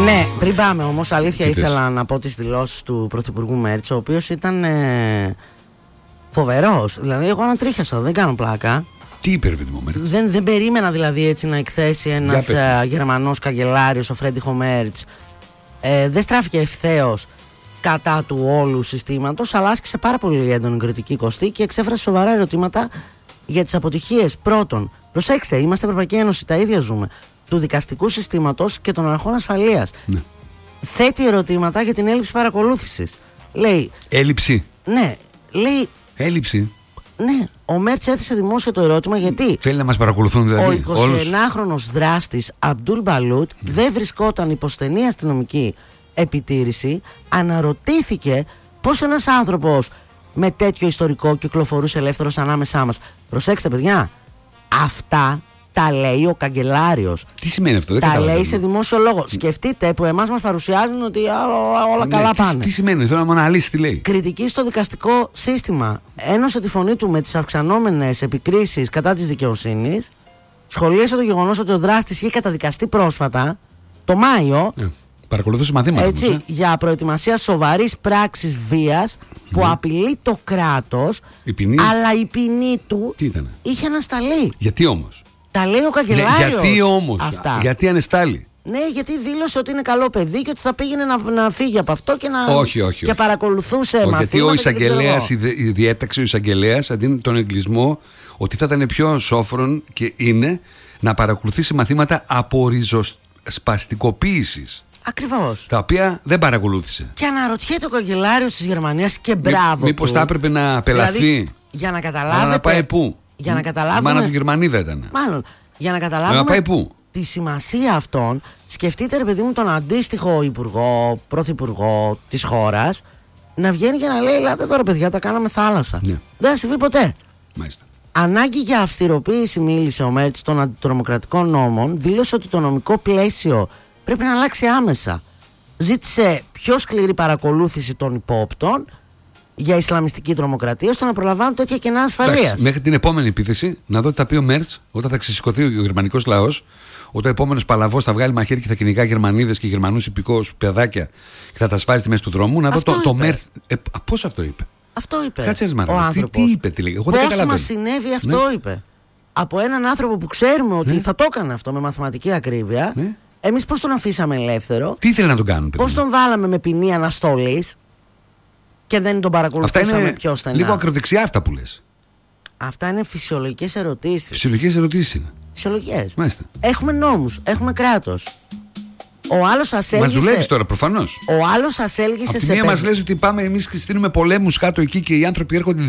Ναι, πριν πάμε όμως, αλήθεια ήθελα να πω τις δηλώσεις του Πρωθυπουργού Μέρτς, ο οποίος ήταν φοβερός. Δηλαδή, εγώ ανατρίχιασα, δεν κάνω πλάκα. Τι είπε, ρε παιδί μου, Μέρτς? Δεν περίμενα δηλαδή έτσι να εκθέσει ένας Γερμανός καγκελάριος, ο Φρέντιχο Μέρτς. Δεν στράφηκε ευθέως κατά του όλου συστήματος, αλλά άσκησε πάρα πολύ έντονη κριτική κοστή και εξέφρασε σοβαρά ερωτήματα για τις αποτυχίες. Πρώτον, προσέξτε, είμαστε Ευρωπαϊκή Ένωση, τα ίδια ζούμε, του δικαστικού συστήματος και των αρχών ασφαλείας. Ναι. Θέτει ερωτήματα για την έλλειψη παρακολούθησης. Λέει. Έλλειψη. Ναι, λέει. Έλλειψη. Ναι, ο Μέρτς έθεσε δημόσια το ερώτημα γιατί. Θέλει να μας παρακολουθούν δηλαδή. Ο 29χρονος δράστης Αμπτούλ Μπαλούτ δεν βρισκόταν υπό στενή αστυνομική επιτήρηση. Αναρωτήθηκε πώς ένας άνθρωπος με τέτοιο ιστορικό κυκλοφορούσε ελεύθερος ανάμεσά μας. Προσέξτε, παιδιά, αυτά τα λέει ο καγκελάριος. Τι σημαίνει αυτό, δεν τα καταλαβαίνω. Λέει σε δημόσιο λόγο. Σκεφτείτε που εμάς μας παρουσιάζουν ότι όλα καλά πάνε. Τι σημαίνει, θέλω να μου αναλύσει τι λέει. Κριτική στο δικαστικό σύστημα. Ένωσε τη φωνή του με τις αυξανόμενες επικρίσεις κατά της δικαιοσύνης. Σχολίασε το γεγονός ότι ο δράστης είχε καταδικαστεί πρόσφατα, το Μάιο. Παρακολουθούσε μαθήματα. Έτσι, για προετοιμασία σοβαρής πράξης βίας που απειλεί το κράτος. Αλλά η ποινή του είχε ανασταλεί. Γιατί όμως? Τα λέει ο καγκελάριος. Γιατί όμως? Αυτά. Γιατί ανεστάλλει? Ναι, γιατί δήλωσε ότι είναι καλό παιδί και ότι θα πήγαινε να φύγει από αυτό και να. Όχι. Και παρακολουθούσε μαθήματα. Γιατί ο εισαγγελέας διέταξε ο εισαγγελέας αντί τον εγκλισμό ότι θα ήταν πιο σόφρον και είναι να παρακολουθήσει μαθήματα απορριζοσπαστικοποίησης. Ακριβώς. Τα οποία δεν παρακολούθησε. Και αναρωτιέται ο καγκελάριος της Γερμανίας και μπράβο. Μήπως θα έπρεπε να απελαθεί. Δηλαδή, για να καταλάβετε. Να πάει πού? Για να καταλάβουμε. Η μάνα του Γερμανίδα ήταν. Μάλλον. Για να καταλάβουμε. Να πάει πού? Τη σημασία αυτών, σκεφτείτε, ρε παιδί μου, τον αντίστοιχο υπουργό, πρωθυπουργό της χώρας να βγαίνει και να λέει: ελάτε εδώ, ρε παιδιά, τα κάναμε θάλασσα. Ναι. Δεν θα συμβεί ποτέ. Μάλιστα. Ανάγκη για αυστηροποίηση μίλησε ο Μέρτς των αντιτρομοκρατικών νόμων, δήλωσε ότι το νομικό πλαίσιο πρέπει να αλλάξει άμεσα. Ζήτησε πιο σκληρή παρακολούθηση των υπόπτων για ισλαμιστική τρομοκρατία, ώστε να προλαμβάνουν τέτοια κενά ασφαλείας. Μέχρι την επόμενη επίθεση, να δω τι θα πει ο Μέρτς όταν θα ξεσηκωθεί ο γερμανικός λαός, όταν ο επόμενος παλαβός θα βγάλει μαχαίρι και θα κυνηγά Γερμανίδες και Γερμανούς υπηκόους παιδάκια και θα τα σβάζει στη μέση του δρόμου. Να δω το Μέρτς. Πώς αυτό είπε? Αυτό είπε. Κάτσε, ο άνθρωπος. Τι είπε, τι λέει? Πώς μας συνέβη αυτό, ναι. Είπε. Από έναν άνθρωπο που ξέρουμε ότι θα το έκανε αυτό με μαθηματική ακρίβεια. Ναι. Εμείς πώς τον αφήσαμε ελεύθερο? Τι ήθελε να τον κάνουν? Πώς τον βάλαμε με ποινή αναστολής και δεν τον παρακολουθήσαμε πιο στενά? Λίγο ακροδεξιά αυτά που λες. Αυτά είναι φυσιολογικές ερωτήσεις. Φυσιολογικές ερωτήσεις είναι. Φυσιολογικές. Μάλιστα. Έχουμε νόμους, έχουμε κράτος. Ο άλλος σας έλγησε. Μας δουλεύεις τώρα, προφανώς. Ο άλλος σας έλγησε σε. Μία μας λες ότι πάμε εμείς και στείλουμε πολέμους κάτω εκεί και οι άνθρωποι έρχονται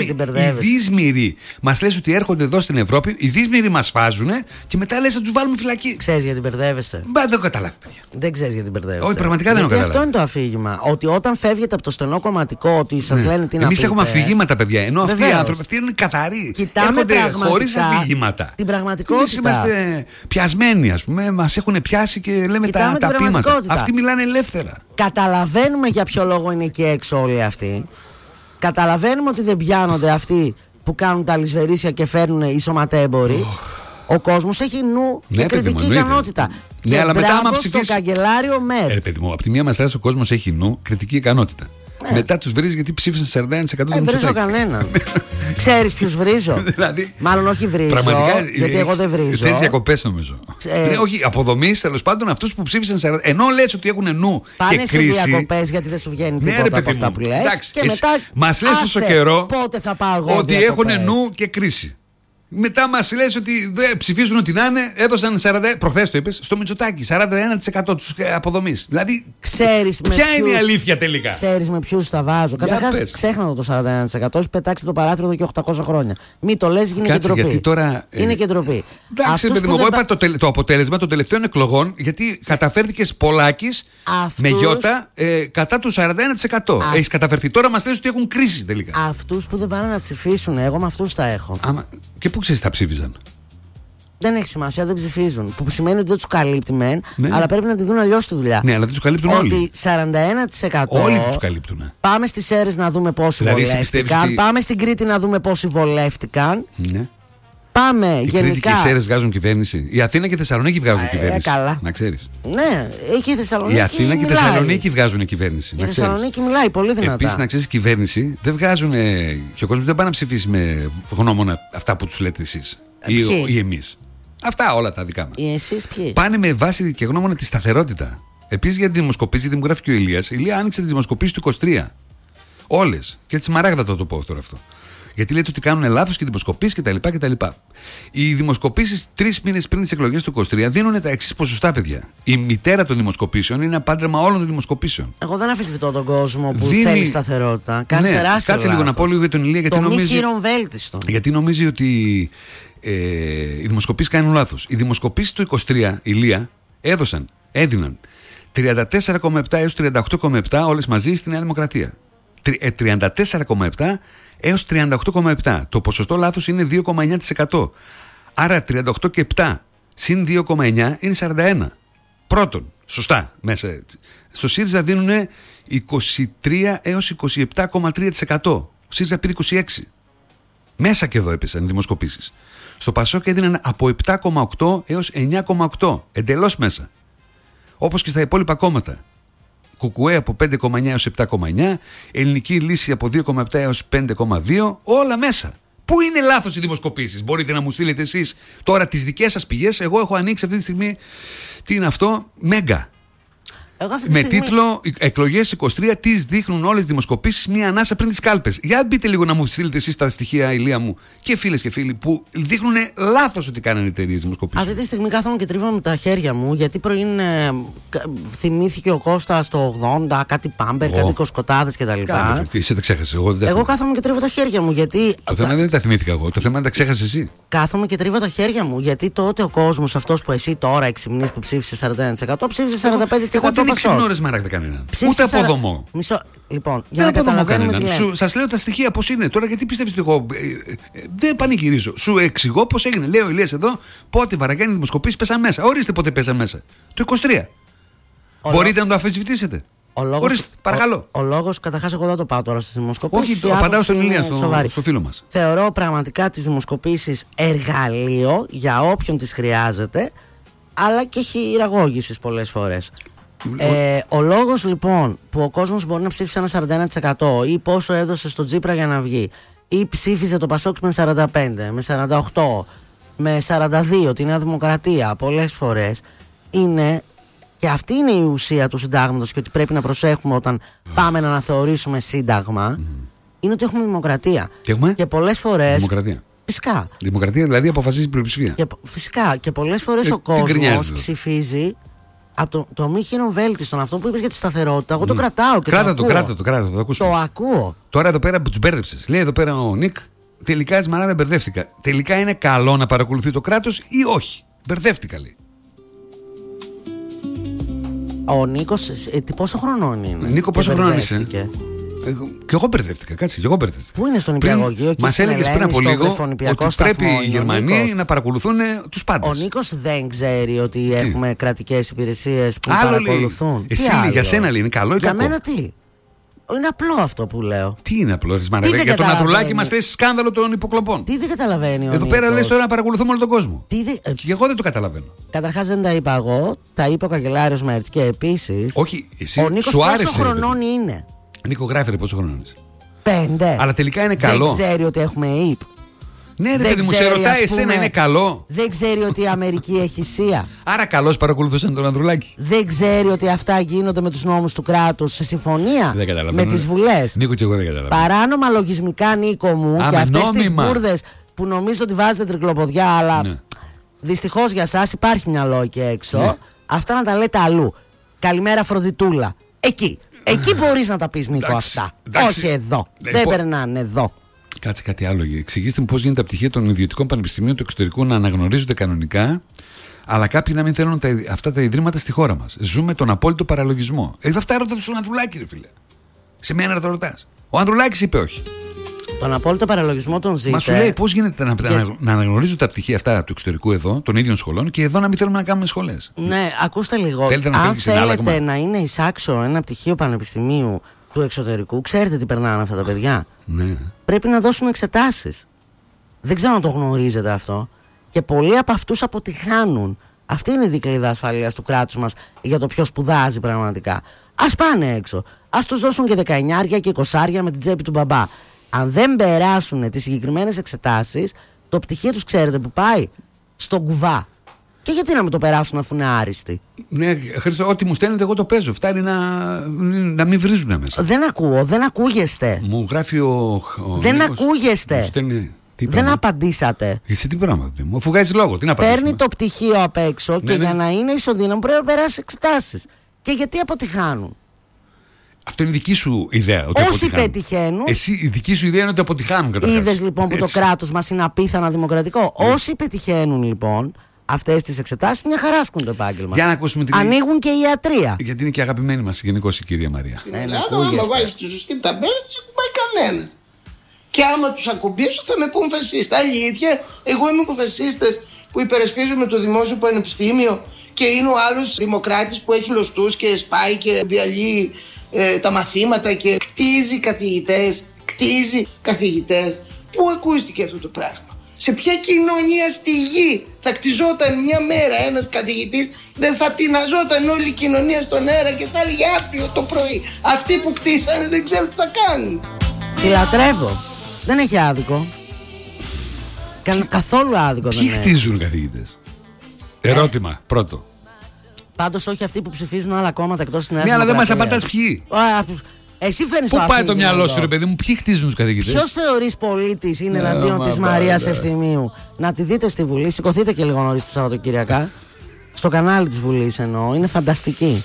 δύσμηροι. Μας λες ότι έρχονται εδώ στην Ευρώπη, οι δύσμηροι μας φάζουν και μετά λες να τους βάλουμε φυλακή. Ξέρεις γιατί μπερδεύεσαι? Δεν το καταλάβει, παιδιά. Δεν ξέρεις γιατί μπερδεύεσαι. Όχι, πραγματικά δεν το καταλάβει. Αυτό είναι το αφήγημα. Ότι όταν φεύγετε από το στενό κομματικό, ότι σας λένε τι να πείτε. Εμείς έχουμε αφηγήματα, παιδιά. Ενώ αυτοί οι άνθρωποι αυτοί είναι καθαροί. Κοιτάμε χωρίς αφηγήματα. Την πραγματικότητα. Εμείς είμαστε πιασμένοι, ας πούμε. Μας έχουν πιάσει και λέμε τα πείματα. Αυτοί μιλάνε ελεύθερα. Καταλαβαίνουμε για ποιο λόγο είναι εκεί έξω όλοι αυτοί. Καταλαβαίνουμε ότι δεν πιάνονται αυτοί που κάνουν τα λησβερίσια και φέρνουν οι σωματέμποροι. Ο κόσμος έχει νου και κριτική ικανότητα. Ναι, αλλά μετά άμα ψηφίσει στον καγκελάριο Μέρτς. Παιδί μου, από τη μία μας λέει ο κόσμος έχει νου, κριτική ικανότητα. Μετά τους βρίζει γιατί ψήφισαν 41% δεν βρίζω κανέναν. Ξέρεις ποιους βρίζω? Δηλαδή, μάλλον όχι βρίζω, γιατί εγώ δεν βρίζω. Θες διακοπές νομίζω. Όχι, αποδομής, τέλος πάντων αυτούς που ψήφισαν 40%. Ενώ λες ότι έχουν νου και κρίση. Πάνε σε διακοπές γιατί δεν σου βγαίνει τίποτα από αυτά που λες. Και μετά μας λες τόσο καιρό πότε θα πάω εγώ ότι έχουν νου και κρίση. Μετά μας λες ότι δεν ψηφίζουν ό,τι να είναι, έδωσαν 40%. Προχθές το είπες, στο Μητσοτάκη, 41% τους αποδομής. Δηλαδή, ποια είναι η αλήθεια τελικά? Ξέρεις με ποιους θα βάζω? Καταρχάς, ξέχνα το 41%. Έχει πετάξει το παράθυρο εδώ και 800 χρόνια. Μη το λες, είναι και ντροπή. Τώρα, είναι και ντροπή. Εντάξει, παιδί μου, εγώ είπα το αποτέλεσμα των τελευταίων εκλογών, γιατί καταφέρθηκες Πολάκης με γιώτα κατά του 41%. Έχεις καταφερθεί. Τώρα μας λες ότι έχουν κρίση τελικά. Αυτούς που δεν πάνε να ψηφίσουν, εγώ με αυτούς τα έχω. Και πού ξέρεις τα ψήφιζαν? Δεν έχει σημασία, δεν ψηφίζουν. Που σημαίνει ότι δεν τους καλύπτει μεν, αλλά πρέπει να τη δουν αλλιώς τη δουλειά. Ναι, αλλά δεν τους καλύπτουν όλοι. Ότι 41%. Όλοι τους καλύπτουν. Πάμε στις Σέρρες να δούμε πόσοι βολεύτηκαν. Πάμε στην Κρήτη να δούμε πόσοι βολεύτηκαν. Ναι. πάμε οι γενικά. Κρήτη και οι Σέρρες βγάζουν κυβέρνηση. Η Αθήνα και η Θεσσαλονίκη βγάζουν κυβέρνηση. Καλά. Να ξέρεις. Ναι, εκεί η Θεσσαλονίκη. Η Αθήνα και η Θεσσαλονίκη βγάζουν κυβέρνηση. Η Θεσσαλονίκη μιλάει πολύ δυνατά. Επίσης, να ξέρεις, κυβέρνηση δεν βγάζουν. Και ο κόσμος δεν πάει να ψηφίσει με γνώμονα αυτά που τους λέτε εσείς ή εμείς. Αυτά όλα τα δικά μας. Εσείς ποιοι? Πάνε με βάση και γνώμονα τη σταθερότητα. Επίσης, για τη δημοσκοπήση, γιατί μου γράφει και ο Ηλίας, η Ηλία άνοιξε τη δημοσκοπήση του 23. Όλες. Και τη Σμαράγδα το πω τώρα αυτό. Γιατί λέτε ότι κάνουν λάθος και δημοσκοπήσεις κτλ. Οι δημοσκοπήσεις 3 μήνες πριν τις εκλογές του 23 δίνουν τα εξής ποσοστά, παιδιά. Η μητέρα των δημοσκοπήσεων είναι ένα πάντρεμα όλων των δημοσκοπήσεων. Εγώ δεν αμφισβητώ τον κόσμο που θέλει σταθερότητα. Κάνει τεράστιο λάθος. Κάτσε λίγο να πω λίγο για τον Ηλία. Γιατί μη χείρον βέλτιστον. Γιατί νομίζει ότι οι δημοσκοπήσεις κάνουν λάθος. Οι δημοσκοπήσεις του 23, Ηλία, έδιναν 34,7 έως 38,7 όλες μαζί στη Νέα Δημοκρατία. 34,7 έως 38,7. Το ποσοστό λάθος είναι 2,9%. Άρα 38 και 7 συν 2,9 είναι 41. Πρώτον, σωστά μέσα. Στο ΣΥΡΙΖΑ δίνουν 23 έως 27,3%. Ο ΣΥΡΙΖΑ πήρε 26. Μέσα και εδώ έπεσαν οι δημοσκοπήσεις. Στο ΠΑΣΟΚ έδιναν από 7,8 έως 9,8. Εντελώς μέσα. Όπως και στα υπόλοιπα κόμματα. Κουκουέ από 5,9 έως 7,9, Ελληνική Λύση από 2,7 έως 5,2, όλα μέσα. Πού είναι λάθος οι δημοσκοπήσεις? Μπορείτε να μου στείλετε εσείς τώρα τις δικές σας πηγές. Εγώ έχω ανοίξει αυτή τη στιγμή, τι είναι αυτό, Μέγκα. Με τίτλο «Εκλογές 23, τις δείχνουν όλες τις δημοσκοπήσεις μία ανάσα πριν τις κάλπες». Για μπείτε λίγο να μου στείλετε εσείς τα στοιχεία, Ηλία μου, και φίλες και φίλοι, που δείχνουν λάθος ότι κάνανε εταιρείες δημοσκοπήσεις. Αυτή τη στιγμή κάθομαι και τρίβω με τα χέρια μου, γιατί πρωί θυμήθηκε ο Κώστας το 80, κάτι πάμπερ, κάτι κοσκοτάδες κτλ. Εσύ τα ξέχασες, εγώ κάθομαι και τρίβω τα χέρια μου, γιατί. Το θέμα δεν τα θυμήθηκα εγώ, το θέμα είναι τα ξέχασες εσύ. Κάθομαι και τρίβω τα χέρια μου, γιατί τότε ο κόσμος, αυτός που εσύ τώρα 6 μήνες που ψήφισε 41%, ψήφισε 45%. Δεν ξυπνώρες Μαράγδα κανέναν. Ούτε αποδομό. Λοιπόν, για να καταλαβαίνουμε τι λέμε. Σας λέω τα στοιχεία πώς είναι. Τώρα γιατί πιστεύεις ότι εγώ δεν πανηγυρίζω. Σου εξηγώ πώς έγινε. Λέω ο Ηλίας εδώ πότε Βαραγιάννη δημοσκοπήσεις πέσαν μέσα. Ορίστε πότε πέσαν μέσα. Το 23. Μπορείτε να το αφισβητήσετε? Ορίστε, παρακαλώ. Ο λόγος, καταρχάς, εγώ δεν το πάω τώρα στις δημοσκοπήσεις. Όχι, απαντάω στον Ηλία, στο φίλο μας. Θεωρώ πραγματικά τις δημοσκοπήσεις εργαλείο για όποιον τις χρειάζεται, αλλά και χειραγώγησης πολλές φορές. Ο λόγος λοιπόν που ο κόσμος μπορεί να ψήφισε ένα 41% ή πόσο έδωσε στο Τσίπρα για να βγει, ή ψήφιζε το Πασόκ με 45, με 48, με 42 τη Νέα Δημοκρατία πολλές φορές, είναι, και αυτή είναι η ουσία του συντάγματος, και ότι πρέπει να προσέχουμε όταν πάμε να αναθεωρήσουμε σύνταγμα, είναι ότι έχουμε δημοκρατία. Και πολλές φορές. Δημοκρατία. Φυσικά. Δημοκρατία δηλαδή αποφασίζει η πλειοψηφία. Φυσικά. Και πολλές φορές ο κόσμος ψηφίζει από το μη χείρον βέλτιστον. Αυτό που είπες για τη σταθερότητα, εγώ το κρατάω και το ακούσουμε. Το ακούω. Τώρα εδώ πέρα που τους μπέρδεψες, λέει εδώ πέρα ο Νίκ, τελικά της Μαράδα μπερδεύτηκα. Τελικά είναι καλό να παρακολουθεί το κράτος ή όχι? Μπερδεύτηκα, λέει. Ο Νίκος, πόσο χρονών είναι? Νίκο, πόσο χρονών είσαι? Και εγώ μπερδεύτηκα, κάτσε, και εγώ μπερδεύτηκα. Πού είναι στον νηπιαγωγείο? Μας έλεγες πριν από λίγο ότι πρέπει οι Γερμανοί να παρακολουθούν τους πάντες. Ο Νίκος δεν ξέρει ότι έχουμε κρατικές υπηρεσίες που παρακολουθούν. Εσύ για σένα λέει είναι καλό ή κακό? Για μένα τι? Είναι απλό αυτό που λέω. Τι είναι απλό, Ρισμάνα? Για τον Ανδρουλάκη μας θέσει σκάνδαλο των υποκλοπών. Τι δεν καταλαβαίνει ο Εδώ πέρα λες τώρα να παρακολουθούμε όλο τον κόσμο. Και εγώ δεν το καταλαβαίνω. Καταρχάς δεν τα είπα εγώ, τα είπε ο καγκελάριος Μέρτς. Και επίσης, όχι, εσύ, ο Νίκος πόσο χρονών είναι? Νίκο, γράφει πόσο χρονών είσαι? 5. Αλλά τελικά είναι καλό. Δεν ξέρει ότι έχουμε ΙΠ. Ναι, ρε παιδί μου, σε ρωτάει εσένα, είναι καλό? Δεν ξέρει ότι η Αμερική έχει ΣΥΑ. Άρα καλώς παρακολουθούσαν τον Ανδρουλάκη. Δεν ξέρει ότι αυτά γίνονται με τους νόμους του κράτους σε συμφωνία με τις βουλές. Νίκο, και εγώ δεν καταλαβαίνω. Παράνομα λογισμικά, Νίκο μου, και αυτές τις μπουρδες που νομίζετε ότι βάζετε τρικλοποδιά, αλλά δυστυχώς για σας υπάρχει μυαλό εκεί έξω. Αυτά να τα λέτε αλλού. Καλημέρα, Αφροδιτούλα. Εκεί μπορείς να τα πεις, Νίκο, αυτά. Όχι εδώ. Δεν περνάνε εδώ. Κάτσε κάτι άλλο. Εξηγήστε μου πώς γίνεται τα πτυχία των ιδιωτικών πανεπιστημίων του εξωτερικού να αναγνωρίζονται κανονικά, αλλά κάποιοι να μην θέλουν αυτά τα ιδρύματα στη χώρα μας. Ζούμε τον απόλυτο παραλογισμό. Αυτά ρωτάτε στον Ανδρουλάκη, ρε φίλε. Σε μένα να το ρωτάς. Ο Ανδρουλάκης είπε όχι. Τον απόλυτο παραλογισμό τον ζείτε. Μα σου λέει πώς γίνεται να αναγνωρίζουν τα πτυχία αυτά του εξωτερικού εδώ, των ίδιων σχολών, και εδώ να μην θέλουμε να κάνουμε σχολές. Ναι, ακούστε λίγο. Αν θέλετε να είναι εισάξιο ένα πτυχίο πανεπιστημίου του εξωτερικού, ξέρετε τι περνάνε αυτά τα παιδιά? Ναι. Πρέπει να δώσουν εξετάσεις. Δεν ξέρω αν το γνωρίζετε αυτό. Και πολλοί από αυτούς αποτυχάνουν. Αυτή είναι η δικλείδα ασφαλείας του κράτους μας για το ποιος σπουδάζει πραγματικά. Ας πάνε έξω. Ας τους δώσουν και 19 και 20 με την τσέπη του μπαμπά. Αν δεν περάσουν τις συγκεκριμένες εξετάσεις, το πτυχίο τους ξέρετε που πάει? Στον κουβά. Και γιατί να μην το περάσουν αφού είναι άριστοι? Ναι, Χρήστο, ό,τι μου στέλνετε εγώ το παίζω. Φτάνει να μην βρίζουν μέσα. Δεν ακούω, δεν ακούγεστε. Μου γράφει ο δεν Νίκος, ακούγεστε. Στέλνει, δεν απαντήσατε. Εσύ τι πράγμα, μου αφού βγάζει λόγο, τι να απαντήσουμε? Παίρνει το πτυχίο απ' έξω και για να είναι ισοδύναμο πρέπει να περάσει εξετάσεις. Και γιατί αποτυχάνουν? Αυτό είναι η δική σου ιδέα. Ότι όσοι πετυχαίνουν. Εσύ, η δική σου ιδέα είναι ότι αποτυχάνουν καταρχάς. Είδες λοιπόν που το κράτος μας είναι απίθανα δημοκρατικό. Όσοι πετυχαίνουν λοιπόν αυτές τις εξετάσεις, μια χαρά ασκούν το επάγγελμα. Για να ακούσουμε την... Ανοίγουν και η ιατρία. Γιατί είναι και αγαπημένη μας γενικώς η κυρία Μαρία. Στην Ελλάδα, άμα βάλεις τη σωστή ταμπέλα, δεν σε ακουμπάει κανένα. Και άμα τους ακουμπήσω, θα με πούν φασίστα. Αλήθεια, εγώ είμαι από φασίστες που υπερασπίζομαι το δημόσιο πανεπιστήμιο και είναι ο άλλος δημοκράτης που έχει λωστούς και σπάει και διαλύει τα μαθήματα και κτίζει καθηγητές. Πού ακούστηκε αυτό το πράγμα? Σε ποια κοινωνία στη γη θα κτιζόταν μια μέρα ένας καθηγητής, δεν θα τειναζόταν όλη η κοινωνία στον αέρα και θα έλεγε αύριο το πρωί αυτοί που κτίσανε δεν ξέρουν τι θα κάνουν? Τη λατρεύω. Δεν έχει άδικο. Καθόλου άδικο δεν έχει. Ποιοι χτίζουν καθηγητές? Ερώτημα πρώτο. Πάντως όχι αυτοί που ψηφίζουν άλλα κόμματα εκτός της Νέας Ναι, αλλά δεν Δημοκρατίας. μας απαντάς ποιοι. Εσύ φέρνεις το Πού πάει το μυαλό σου, ρε παιδί μου, ποιοι χτίζουν τους καθηγητές? Ποιος θεωρείς πολίτης είναι εναντίον της Μαρίας Ευθυμίου? Να τη δείτε στη Βουλή, σηκωθείτε και λίγο νωρίς τη Σαββατοκύριακα. Στο κανάλι της Βουλής εννοώ, είναι φανταστική.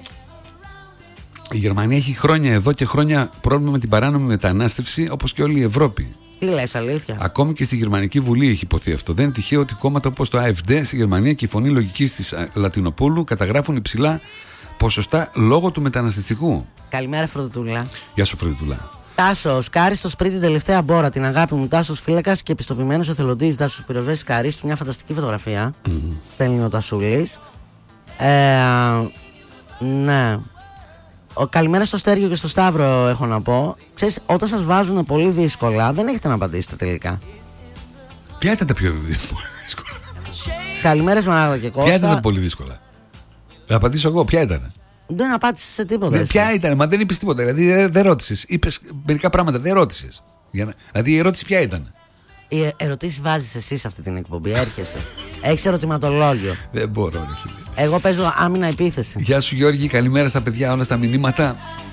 Η Γερμανία έχει χρόνια εδώ και χρόνια πρόβλημα με την παράνομη μετανάστευση, όπως και όλη η Ευρώπη. Τι λες, αλήθεια? Ακόμη και στη Γερμανική Βουλή έχει υποθεί αυτό. Δεν είναι τυχαίο ότι κόμματα όπως το AfD στη Γερμανία και η Φωνή Λογικής της Λατινοπούλου καταγράφουν υψηλά ποσοστά λόγω του μεταναστευτικού. Καλημέρα, Φροντιτούλα. Γεια σου, Φροντιτούλα. Τάσος Κάρίστος πριν την τελευταία μπόρα. Την αγάπη μου, Τάσος Φύλακας και επιστοποιημένος εθελοντής. Τάσος Πυροσβέστης Καρίστου. Μια φανταστική φωτογραφία. Στέλνει ο Τασούλης. Ναι. Καλημέρα στο Στέργιο και στο Σταύρο, έχω να πω. Ξέρεις, όταν σας βάζουν πολύ δύσκολα, δεν έχετε να απαντήσετε τελικά. Ποια ήταν τα πιο δύσκολα? Καλημέρα, Μαράγδα και Κώστα. Ποια ήταν τα πολύ δύσκολα? Θα απαντήσω εγώ, ποια ήταν? Δεν απάντησες σε τίποτα. Ποια ήταν? Μα δεν είπες τίποτα. Δηλαδή δεν ρώτησες. Είπες μερικά πράγματα, δεν ρώτησες. Δηλαδή η ερώτηση ποια ήταν? Οι ερωτήσεις βάζεις εσύ σε αυτή την εκπομπή. Έρχεσαι. Έχεις ερωτηματολόγιο. Δεν μπορώ. Εγώ παίζω άμυνα επίθεση. Γεια σου, Γιώργη. Καλημέρα στα παιδιά, όλα στα μηνύματα.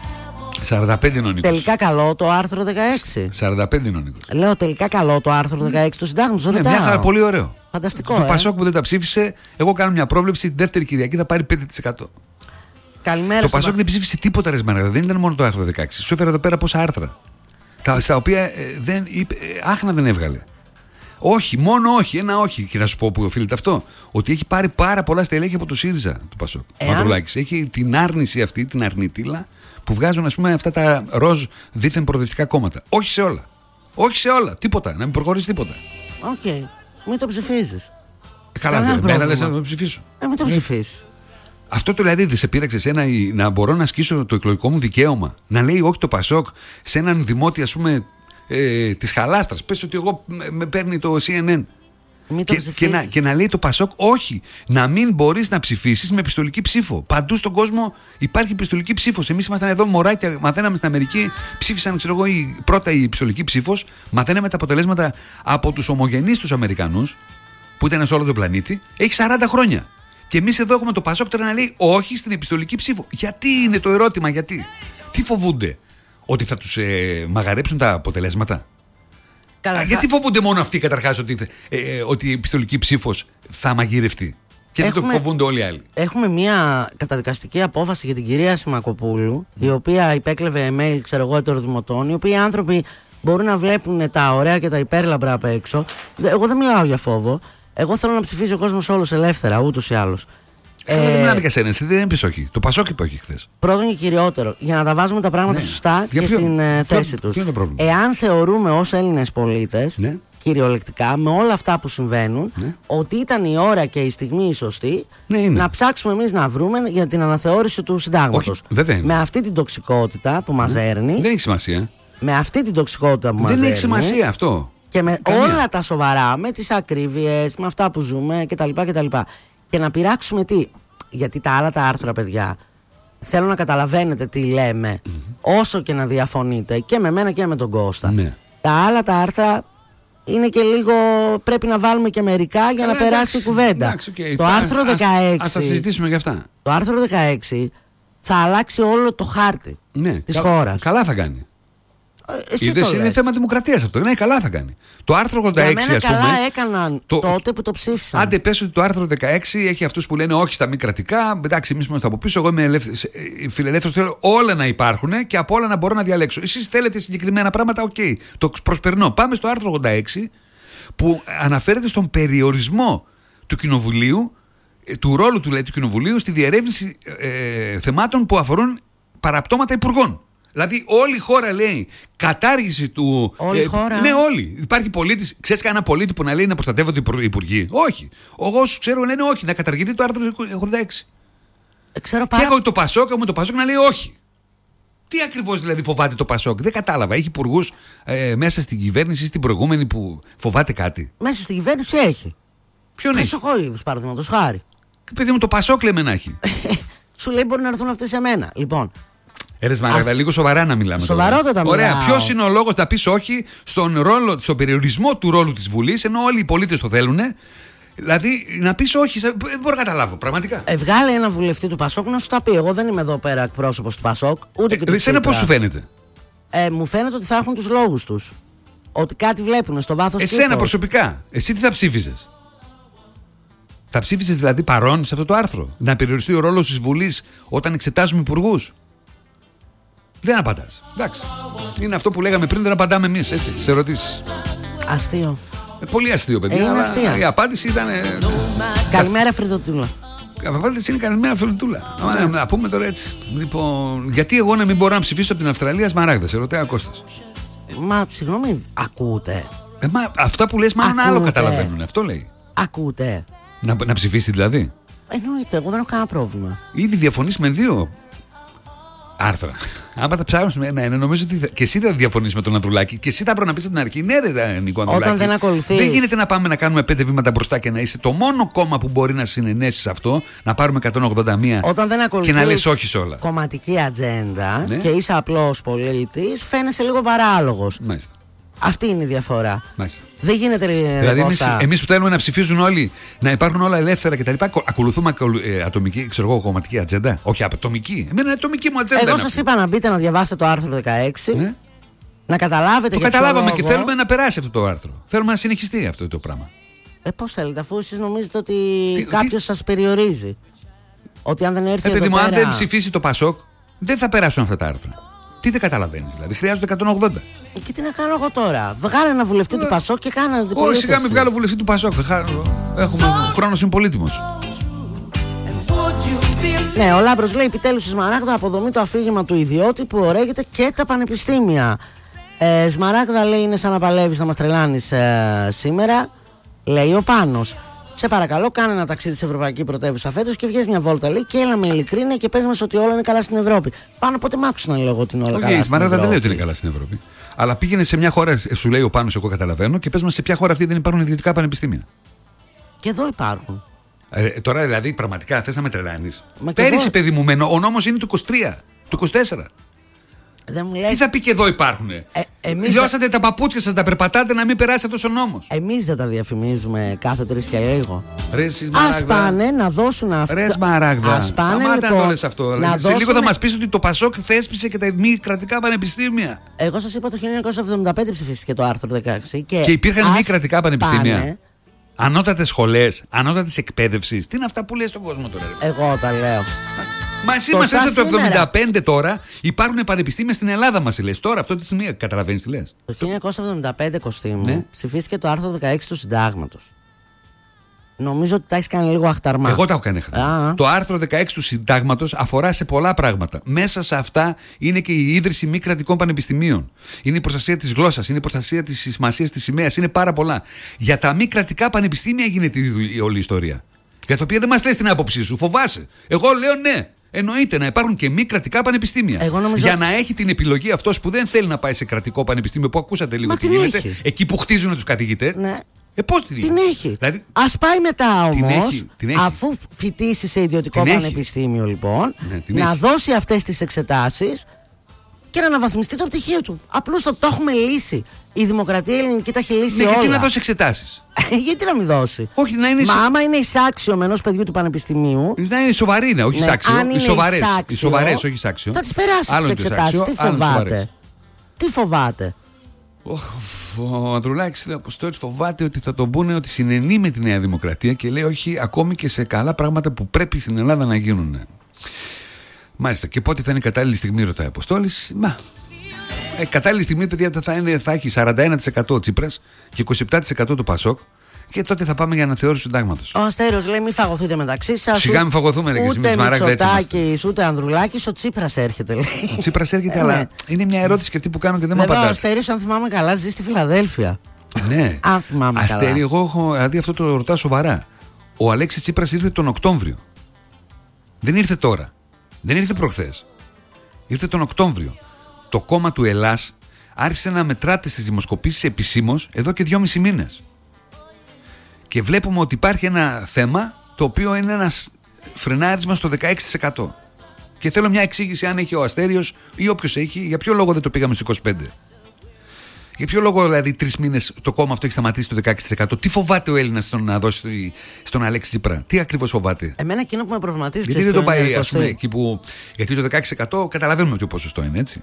45 είναι ο Νίκος. Τελικά καλό το άρθρο 16. 45 είναι ο Νίκος. Λέω τελικά καλό το άρθρο 16 του συντάγματος. Ναι, μια χαρά, πολύ ωραίο. Φανταστικό. Το Πασόκ που δεν τα ψήφισε, εγώ κάνω μια πρόβλεψη. Την δεύτερη Κυριακή θα πάρει 5%. Καλημέρα. Το Πασόκ δεν ψήφισε τίποτα, ρε Σμαραγδά. Δεν ήταν μόνο το άρθρο 16. Σου έφερα εδώ πέρα πόσα άρθρα. Στα οποία άχνα δεν έβγαλε. Όχι, μόνο όχι. Ένα όχι. Και να σου πω που οφείλεται αυτό. Ότι έχει πάρει πάρα πολλά στελέχη από το ΣΥΡΙΖΑ του Πασόκ. Μαυρουλάκης. Έχει την άρνηση αυτή, την αρνητήλα που βγάζουν, ας πούμε, αυτά τα ροζ δίθεν προοδευτικά κόμματα. Όχι σε όλα. Όχι σε όλα. Τίποτα. Να μην προχωρήσει τίποτα. Οκ. Μην το ψηφίζεις. Καλά, δεν λες να το ψηφίσω. Μην το ψηφίσεις. Αυτό το δηλαδή δεν σε πείραξε εσένα να μπορώ να ασκήσω το εκλογικό μου δικαίωμα? Να λέει όχι το Πασόκ σε έναν δημότη, ας πούμε, της Χαλάστρας. Πες ότι εγώ με παίρνει το CNN. Και να λέει το Πασόκ όχι. Να μην μπορείς να ψηφίσεις με επιστολική ψήφο. Παντού στον κόσμο υπάρχει επιστολική ψήφος. Εμείς ήμασταν εδώ μωράκια, μαθαίναμε στην Αμερική, ψήφισαν, ξέρω εγώ, πρώτα η επιστολική ψήφος. Μαθαίναμε τα αποτελέσματα από τους ομογενείς τους Αμερικανούς, που ήταν σε όλο τον πλανήτη. Έχει 40 χρόνια. Και εμείς εδώ έχουμε το Πασόκ τώρα να λέει όχι στην επιστολική ψήφο. Γιατί είναι το ερώτημα, γιατί? Τι φοβούνται? Ότι θα τους μαγαρέψουν τα αποτελέσματα? Γιατί φοβούνται μόνο αυτοί καταρχάς ότι η επιστολική ψήφος θα μαγειρευτεί? Και δεν το φοβούνται όλοι οι άλλοι? Έχουμε μια καταδικαστική απόφαση για την κυρία Σιμακοπούλου, η οποία υπέκλεβε email, ξέρω εγώ, ετεροδημοτών, οι οποίοι άνθρωποι μπορούν να βλέπουν τα ωραία και τα υπέρλαμπρα απ' έξω. Εγώ δεν μιλάω για φόβο. Εγώ θέλω να ψηφίζει ο κόσμος όλος ελεύθερα, ούτως ή άλλως. Δεν μιλάμε για σένα, εσύ δεν είπες όχι. Το Πασόκ είπε όχι χθες. Πρώτον και κυριότερο, για να τα βάζουμε τα πράγματα σωστά και στην θέση τους. Εάν θεωρούμε ως Έλληνες πολίτες, κυριολεκτικά, με όλα αυτά που συμβαίνουν, ότι ήταν η ώρα και η στιγμή η σωστή, να ψάξουμε εμείς να βρούμε για την αναθεώρηση του συντάγματος. Με αυτή την τοξικότητα που μας έρνει. Δεν έχει σημασία. Με αυτή την τοξικότητα που μας έρνει. Δεν έχει σημασία αυτό. Και με όλα τα σοβαρά, με τις ακρίβειες, με αυτά που ζούμε κτλ. Και να πειράξουμε τι. Γιατί τα άλλα τα άρθρα, παιδιά, θέλω να καταλαβαίνετε τι λέμε, όσο και να διαφωνείτε και με μένα και με τον Κώστα. Ναι. Τα άλλα τα άρθρα είναι και λίγο, πρέπει να βάλουμε και μερικά για να περάσει η κουβέντα. Okay. Το άρθρο 16. Ας τα συζητήσουμε για αυτά. Το άρθρο 16 θα αλλάξει όλο το χάρτη της χώρας. Καλά θα κάνει. Είδες, είναι θέμα δημοκρατίας αυτό. Ναι, καλά θα κάνει. Το άρθρο 86, για μένα ας πούμε. καλά έκαναν τότε που το ψήφισαν. Άντε, πες ότι το άρθρο 16 έχει αυτούς που λένε όχι στα μη κρατικά. Εντάξει, εμείς είμαστε από πίσω. Εγώ είμαι φιλελεύθερος. Θέλω όλα να υπάρχουν και από όλα να μπορώ να διαλέξω. Εσείς θέλετε συγκεκριμένα πράγματα, οκ. Το προσπερνώ. Πάμε στο άρθρο 86 που αναφέρεται στον περιορισμό του Κοινοβουλίου, του ρόλου του Κοινοβουλίου στη διερεύνηση θεμάτων που αφορούν παραπτώματα υπουργών. Δηλαδή, όλη η χώρα λέει κατάργηση του. Όλη η χώρα. Ναι, όλοι. Υπάρχει πολίτης. Ξέρεις κανένα πολίτη που να λέει να προστατεύονται οι υπουργοί? Όχι. Εγώ όσους ξέρω λένε όχι, να καταργηθεί το άρθρο 86. Ξέρω πάρα... Και έχω το Πασόκ, το Πασόκ να λέει όχι. Τι ακριβώς δηλαδή φοβάται το Πασόκ? Δεν κατάλαβα. Έχει υπουργούς μέσα στην κυβέρνηση, στην προηγούμενη, που φοβάται κάτι? Μέσα στην κυβέρνηση έχει. Ποιον έχει? Χρυσοχοΐδης, παραδείγματος χάρη. Παιδί μου, το Πασόκ λέμε να έχει. Σου λέει μπορεί να έρθουν αυτοί σε μένα. Λοιπόν. Μαράγδα, λίγο σοβαρά να μιλάμε. Σοβαρότατα μιλάω. Ωραία, ποιος είναι ο λόγος να πεις όχι στον περιορισμό του ρόλου της Βουλής, ενώ όλοι οι πολίτες το θέλουν? Δηλαδή, να πεις όχι, δεν μπορώ να καταλάβω, πραγματικά. Βγάλε ένα βουλευτή του Πασόκ να σου τα πει. Εγώ δεν είμαι εδώ πέρα εκπρόσωπος του Πασόκ, ούτε και του Εσένα πώς σου φαίνεται? Μου φαίνεται ότι θα έχουν τους λόγους τους. Ότι κάτι βλέπουν στο βάθος του. Εσένα προσωπικά, εσύ τι θα ψήφιζες? Θα ψήφιζες δηλαδή παρόν σε αυτό το άρθρο? Να περιοριστεί ο ρόλος της Βουλής όταν εξετάζουμε υπουργούς? Δεν απαντάς. Εντάξει. Είναι αυτό που λέγαμε πριν, δεν απαντάμε εμείς, έτσι, σε ερωτήσεις. Αστείο. Πολύ αστείο, παιδιά. Είναι αλλά αστείο. η απάντηση ήταν. Καλημέρα, Φρυδοτούλα. Η απάντηση είναι καλημέρα, Φρυδοτούλα. Να πούμε τώρα έτσι. Λοιπόν, γιατί εγώ να μην μπορώ να ψηφίσω από την Αυστραλία, Σμαράγδα? Σε ρωτάει ο Κώστας. Μα συγγνώμη, ακούτε? Αυτά που λες, μάλλον άλλο καταλαβαίνουν. Αυτό λέει. Ακούτε. Να ψηφίσει δηλαδή. Εννοείται, εγώ δεν έχω κανένα πρόβλημα. Ήδη διαφωνείς με δύο άρθρα. Άμα τα ψάχνουμε, ναι, νομίζω ότι και εσύ θα διαφωνείς με τον Ανδρουλάκη και εσύ θα πρέπει να πεις από την αρχή. Ναι, ρε Νικό Ανδρουλάκη. Όταν δεν ακολουθείς. Δεν γίνεται να πάμε να κάνουμε 5 βήματα μπροστά και να είσαι το μόνο κόμμα που μπορεί να συνενέσει σε αυτό, να πάρουμε 181 όταν δεν ακολουθείς και να λες όχι σε όλα. Κομματική ατζέντα, ναι, και είσαι απλός πολίτης, φαίνεσαι λίγο παράλογος. Μάλιστα. Αυτή είναι η διαφορά. Μάλιστα. Δεν γίνεται δηλαδή, εμείς που θέλουμε να ψηφίζουν όλοι, να υπάρχουν όλα ελεύθερα κτλ., ακολουθούμε ατομική, κομματική ατζέντα? Όχι, ατομική. Εμένα είναι ατομική μου ατζέντα. Εγώ σας είπα να μπείτε να διαβάσετε το άρθρο 16. Ναι. Να καταλάβετε. Το καταλάβαμε και θέλουμε να περάσει αυτό το άρθρο. Θέλουμε να συνεχιστεί αυτό το πράγμα. Πώς θέλετε, αφού εσείς νομίζετε ότι κάποιος σας περιορίζει? Ότι αν δεν έρθει εδώ πέρα... αν δεν ψηφίσει το Πασόκ, δεν θα περάσουν αυτά τα άρθρα. Τι δεν καταλαβαίνεις, δηλαδή? Χρειάζονται 180. Και τι να κάνω εγώ τώρα? Βγάλε ένα βουλευτή του Πασόκ και κάνε αντιπολίτευση. Όχι, σιγά μην βγάλω βουλευτή του Πασόκ. Έχουμε χρόνος συμπολίτημος. Ναι, ο Λάμπρος λέει επιτέλους η Σμαράγδα αποδομεί το αφήγημα του ιδιώτη που ωραίγεται και τα πανεπιστήμια. Σμαράγδα, λέει, είναι σαν να παλεύεις να μας τρελάνεις σήμερα. Λέει ο Πάνος. Σε παρακαλώ, κάνε ένα ταξίδι σε ευρωπαϊκή πρωτεύουσα φέτος και βγες μια βόλτα, λέει, και έλα με ειλικρίνεια και πες μας ότι όλα είναι καλά στην Ευρώπη. Πάνω πότε μ' άκουσαν να λέω ότι είναι όλα καλά στην Ευρώπη? Σμαράγδα δεν λέει ότι είναι καλά στην Ευρώπη. Αλλά πήγαινε σε μια χώρα, σου λέει ο Πάνος, εγώ καταλαβαίνω, και πες μας σε ποια χώρα αυτή δεν υπάρχουν ιδιωτικά πανεπιστήμια. Και εδώ υπάρχουν. Τώρα δηλαδή πραγματικά θες να με τρελάνεις? Πέρυσι, παιδί μου, ο νόμος είναι του 23, του 24. Δεν μου λες... Τι θα πει και εδώ υπάρχουν? Λιώσατε τα παπούτσια σας, τα περπατάτε να μην περάσει αυτός ο νόμος. Εμείς δεν τα διαφημίζουμε κάθε 3 και λίγο. Ας πάνε να δώσουν αυτά. Ρε Σμαράγδα, σταμάτα να το λες αυτό. Σε λίγο θα μας πεις ότι το Πασόκ θέσπισε και τα μη κρατικά πανεπιστήμια. Εγώ σας είπα το 1975 ψηφίστηκε το άρθρο 16. Και υπήρχαν μη κρατικά πανεπιστήμια. Ανώτατες σχολές, ανώτατης εκπαίδευσης. Τι είναι αυτά που λέει στον κόσμο τώρα? Εγώ τα λέω. Μα εσύ μας λες το 75 τώρα υπάρχουν πανεπιστήμια στην Ελλάδα, μας λες. Τώρα αυτό τη στιγμή καταλαβαίνεις τι λες? Το 1975, Κωστή μου, ναι, ψηφίστηκε το άρθρο 16 του Συντάγματος. Νομίζω ότι τα έχεις κάνει λίγο αχταρμά. Εγώ τα έχω κάνει αχταρμά. Το άρθρο 16 του Συντάγματος αφορά σε πολλά πράγματα. Μέσα σε αυτά είναι και η ίδρυση μη κρατικών πανεπιστημίων. Είναι η προστασία της γλώσσας, είναι η προστασία της σημασίας της σημαίας. Είναι πάρα πολλά. Για τα μη κρατικά πανεπιστήμια γίνεται όλη η ιστορία. Για το οποίο δεν μας λες την άποψή σου. Φοβάσαι. Εγώ λέω ναι. Εννοείται να υπάρχουν και μη κρατικά πανεπιστήμια. Για να έχει την επιλογή αυτός που δεν θέλει να πάει σε κρατικό πανεπιστήμιο, που ακούσατε λίγο τι γίνεται, εκεί που χτίζουν τους καθηγητές. Ναι. Πώς την έχει. Δηλαδή, ας πάει μετά όμως, αφού φοιτήσει σε ιδιωτικό πανεπιστήμιο, λοιπόν, να δώσει αυτές τις εξετάσεις και να αναβαθμιστεί το πτυχίο του. Απλώς το έχουμε λύσει. Η δημοκρατία ελληνική τα έχει λύσει όλα. Γιατί να δώσει εξετάσεις. Γιατί να μην δώσει. Όχι, να είναι άμα είναι εισάξιο με ενός παιδιού του πανεπιστημίου. Να είναι σοβαρή, όχι εισάξιο. Αν είναι οι σοβαρές, όχι εισάξιο. Θα τις περάσει τις εξετάσεις. Τι φοβάται. Ο Ανδρουλάκης, λέει, Αποστόλης, φοβάται ότι θα τον πούνε ότι συνενεί με τη Νέα Δημοκρατία και λέει όχι ακόμη και σε καλά πράγματα που πρέπει στην Ελλάδα να γίνουν. Μάλιστα. Και πότε θα είναι η κατάλληλη στιγμή, ρωτάει ο Αποστόλης. Κατάλληλη στιγμή, παιδιά, θα έχει 41% ο Τσίπρας και 27% το Πασόκ. Και τότε θα πάμε για αναθεώρηση του συντάγματος. Ο Αστέριος λέει: μην φαγωθείτε μεταξύ σας. Σιγά μην φαγωθούμε, ρε, ούτε Μητσοτάκης, ούτε Ανδρουλάκης. Ο Τσίπρας έρχεται, λέει. Ο Τσίπρας έρχεται, αλλά είναι μια ερώτηση και αυτή που κάνω και δεν μου απαντάτε. Ο Αστέριος, αν θυμάμαι καλά, ζει στη Φιλαδέλφια. Ναι. Αν θυμάμαι καλά. Αστέρι, εγώ έχω, δηλαδή αυτό το ρωτάω σοβαρά. Ο Αλέξης Τσίπρας ήρθε τον Οκτώβριο. Δεν ήρθε τώρα. Δεν ήρθε προχθές. Ήρθε τον Οκτώβριο. Το κόμμα του Ελλάς άρχισε να μετράται στις δημοσκοπήσεις επισήμως εδώ και 2,5 μήνες. Και βλέπουμε ότι υπάρχει ένα θέμα το οποίο είναι ένα φρενάρισμα στο 16%. Και θέλω μια εξήγηση αν έχει ο Αστέριος ή όποιος έχει, για ποιο λόγο δεν το πήγαμε στο 25%. Για ποιο λόγο δηλαδή 3 μήνες το κόμμα αυτό έχει σταματήσει το 16%. Τι φοβάται ο Έλληνας να δώσει στον Αλέξη Τσίπρα, τι ακριβώς φοβάται. Εμένα εκείνο που με προβληματίζει. Γιατί δεν το πάει, ας πούμε, εκεί που. Γιατί το 16% καταλαβαίνουμε ποιο ποσοστό είναι, έτσι.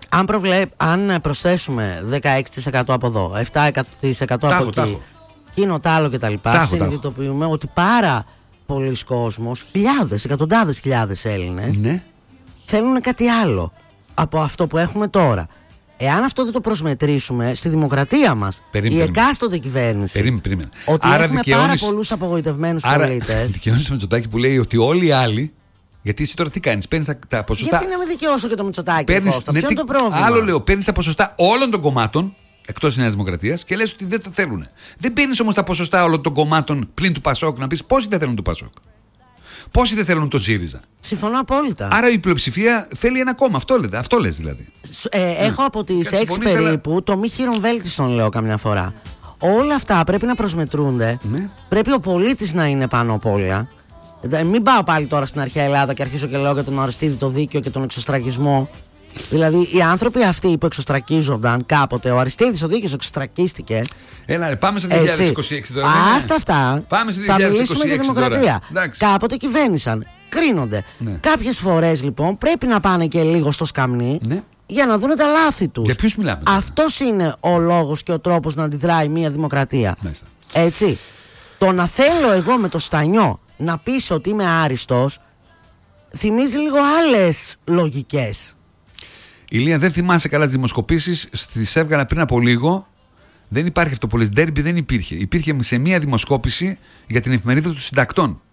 Αν προσθέσουμε 16% από εδώ, 7% από εκεί, εκείνο τ' άλλο κτλ. Συνειδητοποιούμε ότι πάρα πολλοί κόσμος, χιλιάδες, εκατοντάδες χιλιάδες Έλληνες, θέλουν κάτι άλλο από αυτό που έχουμε τώρα. Εάν αυτό δεν το προσμετρήσουμε στη δημοκρατία μας, η εκάστοτε κυβέρνηση, ότι άρα έχουμε πάρα πολλούς απογοητευμένους πολίτες. Δικαιώνεις το Μητσοτάκη που λέει ότι όλοι οι άλλοι. Γιατί εσύ τώρα τι κάνεις, παίρνεις τα ποσοστά. Γιατί να με δικαιώσω και το Μητσοτάκη, ποιο είναι το πρόβλημα. Άλλο λέω, παίρνεις τα ποσοστά όλων των κομμάτων εκτός της Νέας Δημοκρατίας και λες ότι δεν το θέλουν. Δεν παίρνεις όμως τα ποσοστά όλων των κομμάτων πλην του Πασόκ να πεις πόσοι δεν θέλουν το Πασόκ. Πόσοι δεν θέλουν τον ΣΥΡΙΖΑ. Συμφωνώ απόλυτα. Άρα η πλειοψηφία θέλει ένα κόμμα. Αυτό λες δηλαδή. Έχω από τις 6 περίπου το μη χείρον βέλτιστον, λέω καμιά φορά. Όλα αυτά πρέπει να προσμετρούνται. Πρέπει ο πολίτης να είναι πάνω απ' όλα. Μην πάω πάλι τώρα στην αρχαία Ελλάδα και αρχίσω και λέω για τον Αριστίδη το δίκαιο και τον εξωστρακισμό. Δηλαδή οι άνθρωποι αυτοί που εξωστρακίζονταν κάποτε, ο Αριστίδης ο δίκαιος εξωστρακίστηκε. Έλα, πάμε στο 2026 τώρα. Άστα αυτά. Πάμε στο 2026 θα μιλήσουμε για δημοκρατία. Κάποτε κυβέρνησαν. Κρίνονται. Κάποιες φορές λοιπόν πρέπει να πάνε και λίγο στο σκαμνί για να δουν τα λάθη τους. Για ποιους μιλάμε? Αυτός είναι ο λόγος και ο τρόπος να αντιδράει μια δημοκρατία. Έτσι. Το να θέλω εγώ με το στανιό να πείσω ότι είμαι άριστος θυμίζει λίγο άλλες λογικές. Ηλία, δεν θυμάσαι καλά τις δημοσκοπήσεις, τις έβγαλα πριν από λίγο. Δεν υπάρχει αυτό πολλές ντέρμπι, δεν υπήρχε. Υπήρχε σε μία δημοσκόπηση για την εφημερίδα των συντακτών.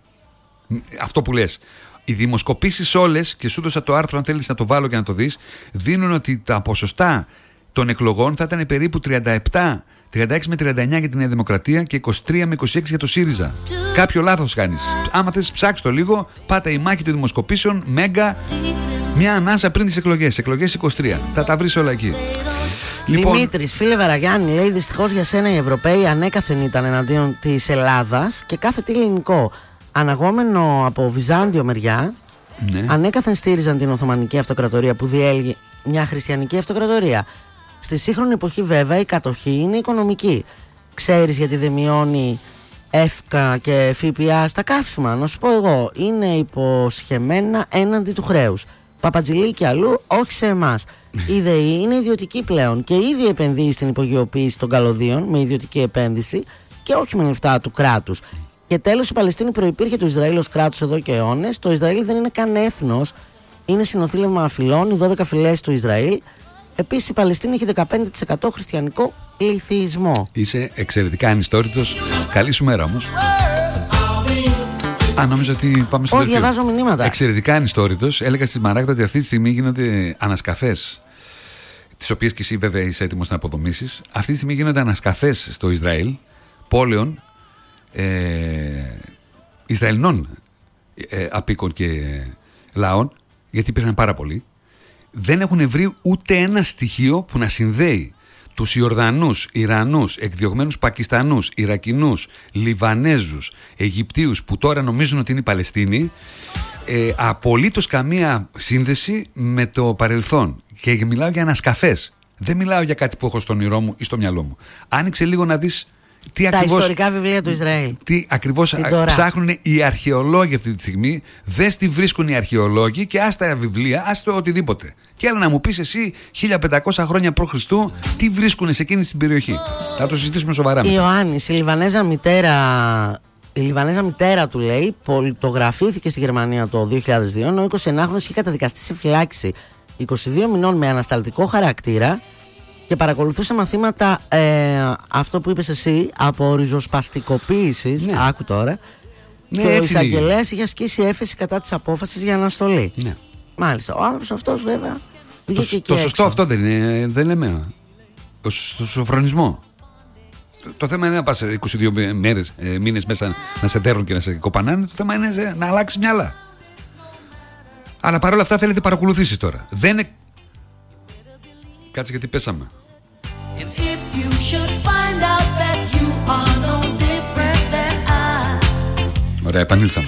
Αυτό που λες. Οι δημοσκοπήσεις όλες, και σου έδωσα το άρθρο αν θέλεις να το βάλω και να το δεις, δίνουν ότι τα ποσοστά των εκλογών θα ήταν περίπου 36 με 39 για τη Νέα Δημοκρατία και 23 με 26 για το ΣΥΡΙΖΑ. Κάποιο λάθος κάνεις. Άμα θες ψάξεις το λίγο, πάτα η μάχη των δημοσκοπήσεων, Μέγκα, μια ανάσα πριν τις εκλογές. Εκλογές 23. Θα τα βρεις όλα εκεί. Δημήτρης, φίλε Βαραγιάννη, λέει: δυστυχώς για σένα οι Ευρωπαίοι ανέκαθεν ήταν εναντίον της Ελλάδας και κάθε τι ελληνικό. Αναγόμενο από Βυζάντιο μεριά, ανέκαθεν στήριζαν την Οθωμανική Αυτοκρατορία που διέλεγε μια χριστιανική αυτοκρατορία. Στη σύγχρονη εποχή, βέβαια, η κατοχή είναι οικονομική. Ξέρεις γιατί δεν μειώνει ΕΦΚΑ και ΦΠΑ στα καύσιμα? Να σου πω εγώ, είναι υποσχεμένα έναντι του χρέους. Παπατζηλί και αλλού, όχι σε εμάς. Η ΔΕΗ είναι ιδιωτική πλέον και ήδη επενδύει στην υπογειοποίηση των καλωδίων με ιδιωτική επένδυση και όχι με λεφτά του κράτους. Και τέλος, η Παλαιστίνη προϋπήρχε του Ισραήλ ως κράτος εδώ και αιώνες. Το Ισραήλ δεν είναι καν έθνος. Είναι συνοθήλευμα φυλών, οι 12 φυλές του Ισραήλ. Επίσης, η Παλαιστίνη έχει 15% χριστιανικό πληθυσμό. Είσαι εξαιρετικά ανιστόρητος. Καλή σου μέρα όμως. Νομίζω ότι πάμε στο δελτίο. Διαβάζω μηνύματα. Εξαιρετικά ανιστόρητος. Έλεγα στη Μαράγδα ότι αυτή τη στιγμή γίνονται ανασκαφές, τις οποίες και εσύ βέβαια είσαι έτοιμος να αποδομήσεις. Αυτή τη στιγμή γίνονται ανασκαφές στο Ισραήλ πόλεων Ισραηλινών απίκων και λαών, γιατί υπήρχαν πάρα πολλοί, δεν έχουν βρει ούτε ένα στοιχείο που να συνδέει τους Ιορδανούς, Ιρανούς, εκδιωγμένους Πακιστανούς, Ιρακινούς, Λιβανέζους, Αιγυπτίους που τώρα νομίζουν ότι είναι η Παλαιστίνη, απολύτως καμία σύνδεση με το παρελθόν. Και μιλάω για ανασκαφές. Δεν μιλάω για κάτι που έχω στον όνειρό μου ή στο μυαλό μου. Άνοιξε λίγο να δεις τι τα ιστορικά βιβλία του Ισραήλ. Τι ακριβώς ψάχνουν οι αρχαιολόγοι αυτή τη στιγμή. Δες τι βρίσκουν οι αρχαιολόγοι και ας τα βιβλία, ας το οτιδήποτε. Και έλα να μου πεις εσύ 1500 χρόνια π.Χ. τι βρίσκουν σε εκείνη την περιοχή. Θα το συζητήσουμε σοβαρά. Η Ιωάννης, η Λιβανέζα μητέρα του, λέει, πολιτογραφήθηκε στη Γερμανία το 2002, ενώ ο 29χρονος είχε καταδικαστεί σε φυλάκιση 22 μηνών με ανασταλτικό χαρακτήρα και παρακολουθούσε μαθήματα, αυτό που είπες εσύ, από ριζοσπαστικοποίησης, άκου τώρα, και ο εισαγγελέας είχε ασκήσει έφεση κατά της απόφασης για αναστολή. Ναι. Μάλιστα, ο άνθρωπος αυτός βέβαια βγήκε και σωστό έξω. Αυτό δεν είναι, δεν λέμε, στο σοφρονισμό. Το θέμα είναι να πας 22 μήνες μέσα να σε δέρουν και να σε κοπανάνε. Το θέμα είναι να αλλάξεις μυαλά. Αλλά παρόλα αυτά θέλετε παρακολουθήσεις τώρα. Δεν είναι... Κάτσε γιατί πέσαμε. Ωραία, επανήλθαμε.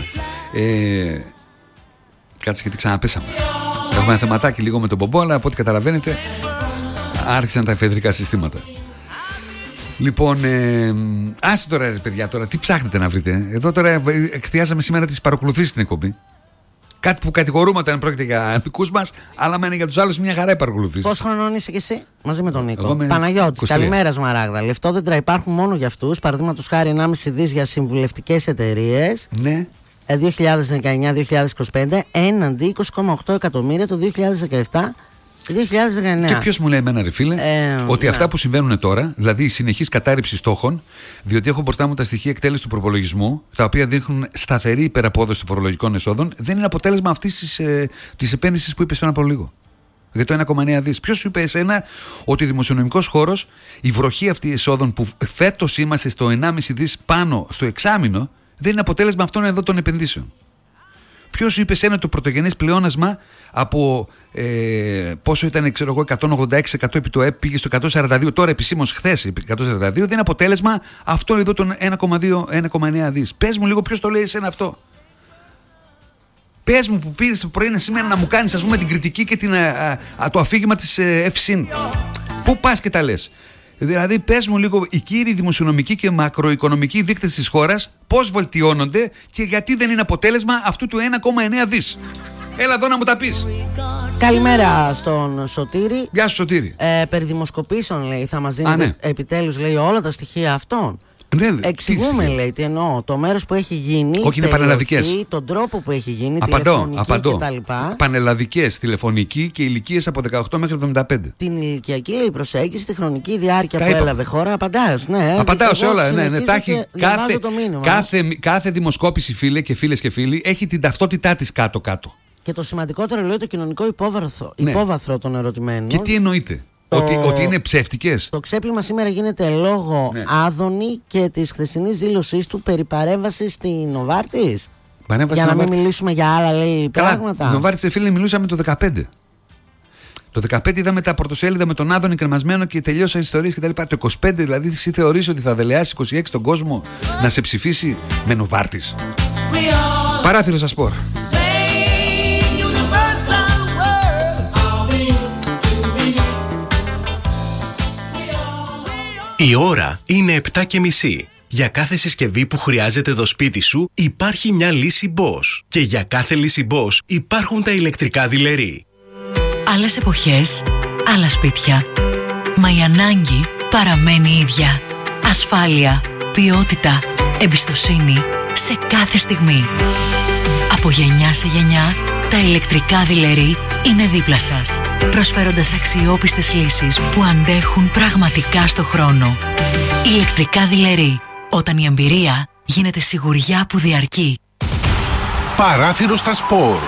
Κάτσε γιατί ξαναπέσαμε. Έχουμε ένα θεματάκι λίγο με τον Μπομπό, αλλά από ό,τι καταλαβαίνετε άρχισαν τα εφεδρικά συστήματα. Λοιπόν, άστε τώρα ρε παιδιά, τώρα τι ψάχνετε να βρείτε. Εδώ τώρα εκθιάζαμε σήμερα τις παρακολουθήσεις στην εκπομπή. Κάτι που κατηγορούμε όταν πρόκειται για δικούς μας, αλλά μένει για τους άλλους μια χαρά η παρακολουθήσεις. Πόσο χρονών είσαι κι εσύ? Μαζί με τον Νίκο. Παναγιώτης, καλημέρα Σμαράγδα. Λεφτόδεντρα υπάρχουν μόνο για αυτούς. Παραδείγματος χάρη 1,5 δις για συμβουλευτικές εταιρείες. Ναι. 2019-2025 έναντι 20,8 εκατομμύρια το 2017. 2019. Και ποιος μου λέει εμένα ρε φίλε ότι αυτά που συμβαίνουν τώρα, δηλαδή η συνεχής κατάρριψη στόχων, διότι έχω μπροστά μου τα στοιχεία εκτέλεσης του προπολογισμού, τα οποία δείχνουν σταθερή υπεραπόδοση των φορολογικών εσόδων, δεν είναι αποτέλεσμα αυτής της επένδυσης που είπες πριν από λίγο. Για το 1,9 δις. Ποιος σου είπε εσένα ότι ο δημοσιονομικός χώρος, η βροχή αυτή εσόδων που φέτος είμαστε στο 1,5 δις πάνω στο εξάμηνο, δεν είναι αποτέλεσμα αυτών εδώ των επενδύσεων? Ποιος σου είπε σένα το πρωτογενές πλεόνασμα από πόσο ήταν, ξέρω εγώ, 186% επί το ΕΠ πήγε στο 142, τώρα επισήμως χθες 142, δεν είναι αποτέλεσμα αυτό εδώ των 1,9 δις. Πες μου λίγο ποιος το λέει εσένα αυτό. Πες μου που πήρες το πρωί σήμερα να μου κάνεις, ας πούμε, την κριτική και το αφήγημα της ΕΦΣΥΝ. Πού πας και τα λες? Δηλαδή πες μου λίγο οι κύριοι δημοσιονομικοί και μακροοικονομικοί δείκτες της χώρας πώς βελτιώνονται και γιατί δεν είναι αποτέλεσμα αυτού του 1,9 δις. Έλα εδώ να μου τα πεις. Καλημέρα στον Σωτήρη. Γεια σου Σωτήρη. Περί δημοσκοπήσεων λέει θα μας δίνετε επιτέλους λέει όλα τα στοιχεία αυτών. Εξηγούμε λέει τι εννοώ. Το μέρος που έχει γίνει, όχι, είναι πανελλαδικές. Τον τρόπο που έχει γίνει, τηλεφωνική κτλ. Πανελλαδικές, τηλεφωνική και ηλικίες από 18 μέχρι 75. Την ηλικιακή λέει προσέγγιση, τη χρονική διάρκεια που έλαβε χώρα. Απαντάς, ναι. Απαντάω σε όλα. Ναι. Κάθε δημοσκόπηση, φίλε και φίλες και φίλοι, έχει την ταυτότητά της κάτω-κάτω. Και το σημαντικότερο λέει το κοινωνικό υπόβαθρο των ερωτημένων. Και τι εννοείται? Ότι είναι ψεύτικες. Το ξέπλυμα σήμερα γίνεται λόγω Άδωνη και της χθεσινής δήλωσής του περί παρέμβασης στην Νοβάρτης. Για να μην μιλήσουμε για άλλα λέει πράγματα. Νοβάρτης, φίλε, μιλούσαμε το 15. Το 15 είδαμε τα πρωτοσέλιδα με τον Άδωνη κρεμασμένο και τελείωσαν ιστορίες κτλ. Το 25 δηλαδή εσύ θεωρείς ότι θα δελεάσει 26 τον κόσμο να σε ψηφίσει με Νοβάρτης? Παράθυρο στα σπορ. Η ώρα είναι 7:30. Για κάθε συσκευή που χρειάζεται το σπίτι σου υπάρχει μια λύση Bosch. Και για κάθε λύση Bosch υπάρχουν τα ηλεκτρικά δειλερί. Άλλες εποχές, άλλα σπίτια. Μα η ανάγκη παραμένει ίδια. Ασφάλεια, ποιότητα, εμπιστοσύνη σε κάθε στιγμή. Από γενιά σε γενιά, τα ηλεκτρικά δειλερί είναι δίπλα σας, προσφέροντας αξιόπιστες λύσεις που αντέχουν πραγματικά στο χρόνο. Ηλεκτρικά δειλερί, όταν η εμπειρία γίνεται σιγουριά που διαρκεί. Παράθυρο στα σπορ.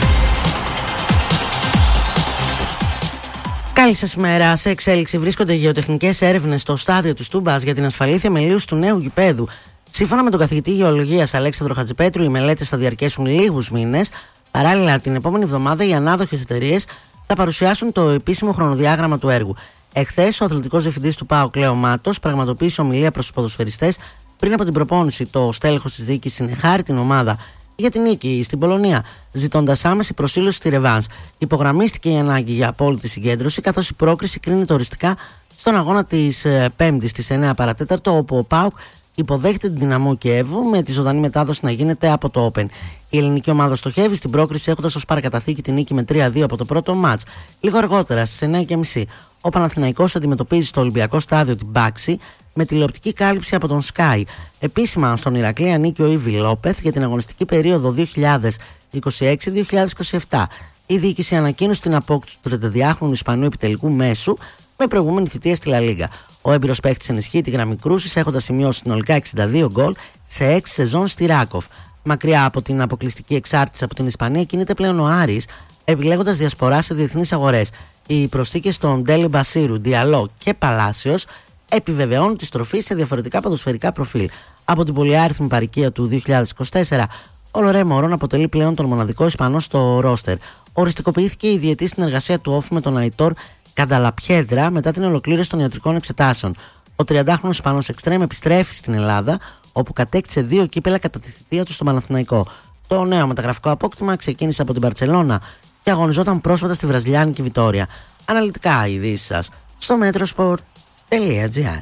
Καλή σας ημέρα. Σε εξέλιξη βρίσκονται γεωτεχνικές έρευνες στο στάδιο του Τούμπας για την ασφαλή θεμελίωση του νέου γηπέδου. Σύμφωνα με τον καθηγητή γεωλογίας Αλέξανδρο Χατζηπέτρου, οι μελέτες θα διαρκέσουν λίγους μήνες. Παράλληλα, την επόμενη εβδομάδα οι ανάδοχες εταιρείες θα παρουσιάσουν το επίσημο χρονοδιάγραμμα του έργου. Εχθές, ο αθλητικός διευθυντής του ΠΑΟΚ, Κλέο Μάτος, πραγματοποίησε ομιλία προς τους ποδοσφαιριστές πριν από την προπόνηση. Το στέλεχος της διοίκησης συνεχάρη την ομάδα για την νίκη στην Πολωνία, ζητώντας άμεση προσήλωση στη ρεβάνς. Υπογραμμίστηκε η ανάγκη για απόλυτη συγκέντρωση, καθώς η πρόκριση κρίνεται οριστικά στον αγώνα της Πέμπτης στις 9 παρατέταρτο, όπου ο ΠΑΟΚ υποδέχεται την Δυναμό Κιέβου με τη ζωντανή μετάδοση να γίνεται από το Open. Η ελληνική ομάδα στοχεύει στην πρόκριση έχοντας ως παρακαταθήκη τη νίκη με 3-2 από το πρώτο μάτς. Λίγο αργότερα, στις 9:30, ο Παναθηναϊκός αντιμετωπίζει στο Ολυμπιακό στάδιο την Μπάξη με τηλεοπτική κάλυψη από τον Sky. Επίσημα στον Ηρακλή ανήκει ο Ήβι Λόπεθ για την αγωνιστική περίοδο 2026-2027. Η διοίκηση ανακοίνωσε την απόκτηση του 32χρονου Ισπανού επιτελικού μέσου με προηγούμενη θητεία στη Λα Λίγκα. Ο έμπειρος παίκτης ενισχύει τη γραμμή κρούσης έχοντας σημειώσει συνολικά 62 γκολ σε 6 σεζόν στη Ράκοφ. Μακριά από την αποκλειστική εξάρτηση από την Ισπανία κινείται πλέον ο Άρης, επιλέγοντας διασπορά σε διεθνείς αγορές. Οι προσθήκες των Ντέλη Μπασίρου, Διαλό και Παλάσιος επιβεβαιώνουν τη στροφή σε διαφορετικά ποδοσφαιρικά προφίλ. Από την πολυάριθμη παροικία του 2024, ο Λορέ Μωρόν αποτελεί πλέον τον μοναδικό Ισπανό στο ρόστερ. Οριστικοποιήθηκε η διετή συνεργασία του Όφη με τον Αϊτόρ Κανταλαπιέδρα μετά την ολοκλήρωση των ιατρικών εξετάσεων. Ο 30χρονος Ισπανός εξτρέμ επιστρέφει στην Ελλάδα, όπου κατέκτησε 2 κύπελα κατά τη θητεία του στο Παναθηναϊκό. Το νέο μεταγραφικό απόκτημα ξεκίνησε από την Μπαρτσελώνα και αγωνιζόταν πρόσφατα στη βραζιλιάνικη Βιτόρια. Αναλυτικά οι ειδήσεις σας στο metrosport.gr.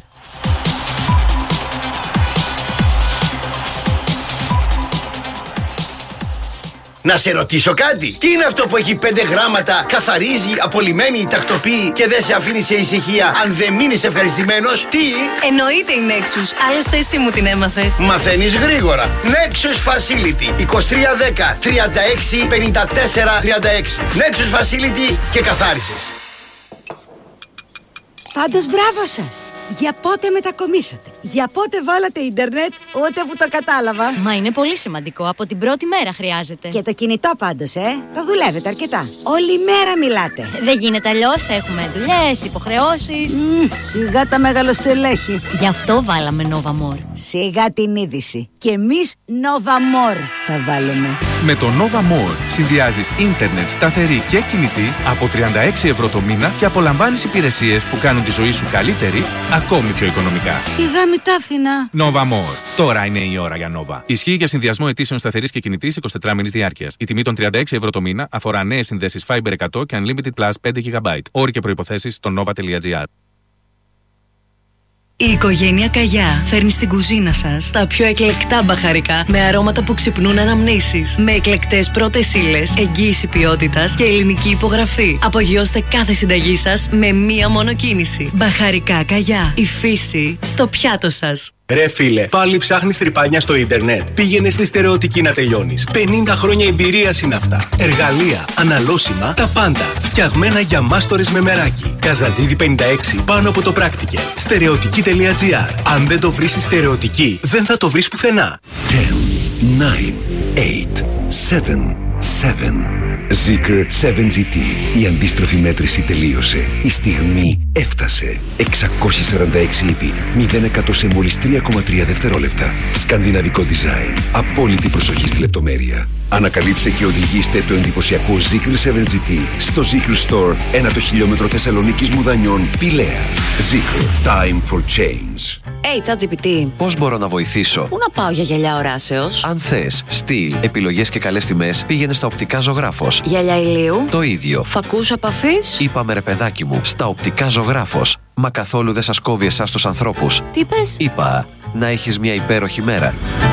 Να σε ρωτήσω κάτι. Τι είναι αυτό που έχει 5 γράμματα, καθαρίζει, απολυμμένει, τακτοποιεί και δεν σε αφήνει σε ησυχία αν δεν μείνεις ευχαριστημένος? Τι? Εννοείται η Nexus. Άλλωστε εσύ μου την έμαθες. Μαθαίνεις γρήγορα. Nexus Facility 2310 36 54 36. Nexus Facility και καθάρισες. Πάντως μπράβο σας. Για πότε μετακομίσατε? Για πότε βάλατε ίντερνετ? Ούτε που το κατάλαβα. Μα είναι πολύ σημαντικό. Από την πρώτη μέρα χρειάζεται. Και το κινητό πάντως, το δουλεύετε αρκετά. Όλη μέρα μιλάτε. Δεν γίνεται αλλιώς. Έχουμε δουλειές, υποχρεώσεις. Σιγά τα μεγαλοστελέχη. Γι' αυτό βάλαμε Nova More. Σιγά την είδηση. Και εμείς Nova More θα βάλουμε. Με το Nova More συνδυάζεις ίντερνετ σταθερή και κινητή από 36 ευρώ το μήνα και απολαμβάνεις υπηρεσίες που κάνουν τη ζωή σου καλύτερη, ακόμη πιο οικονομικά. Σιγά μη τα άφηνα. Nova More. Τώρα είναι η ώρα για Nova. Ισχύει για συνδυασμό αιτήσεων σταθερής και κινητής 24 μήνης διάρκειας. Η τιμή των 36 ευρώ το μήνα αφορά νέες συνδέσεις Fiber 100 και Unlimited Plus 5 GB. Όροι και προϋποθέσεις στο nova.gr. Η οικογένεια Καγιά φέρνει στην κουζίνα σας τα πιο εκλεκτά μπαχαρικά με αρώματα που ξυπνούν αναμνήσεις. Με εκλεκτές πρώτες ύλες, εγγύηση ποιότητας και ελληνική υπογραφή. Απογειώστε κάθε συνταγή σας με μία μόνο κίνηση. Μπαχαρικά Καγιά. Η φύση στο πιάτο σας. Ρε φίλε, πάλι ψάχνεις τρυπάνια στο ίντερνετ? Πήγαινε στη Στερεωτική να τελειώνεις. 50 χρόνια εμπειρίας είναι αυτά. Εργαλεία, αναλώσιμα, τα πάντα. Φτιαγμένα για μάστορες με μεράκι. Καζατζίδι 56 πάνω από το πράκτικε. Στερεωτική.gr. Αν δεν το βρεις στη Στερεωτική, δεν θα το βρεις πουθενά. 10, 9, 8, 7, 7. Zeekr 7GT. Η αντίστροφη μέτρηση τελείωσε. Η στιγμή έφτασε. 646 ύπη. 0% σε μόλις 3,3 δευτερόλεπτα. Σκανδιναβικό design. Απόλυτη προσοχή στη λεπτομέρεια. Ανακαλύψτε και οδηγήστε το εντυπωσιακό Zeekr 7GT στο Zeekr Store 1 το χιλιόμετρο Θεσσαλονίκης Μουδανιών, Πηλαία. Zeekr. Time for change. ChatGPT. Πώς μπορώ να βοηθήσω? Πού να πάω για γυαλιά οράσεως? Αν θες στυλ, επιλογές και καλές τιμές, πήγαινε στα Οπτικά Ζωγράφος. Γυαλιά ηλίου. Το ίδιο. Φακούς επαφής. Είπαμε ρε παιδάκι μου, στα Οπτικά Ζωγράφος. Μα καθόλου δεν σας κόβει εσάς τους ανθρώπους. Τι πες? Είπα, να έχεις μια υπέροχη μέρα.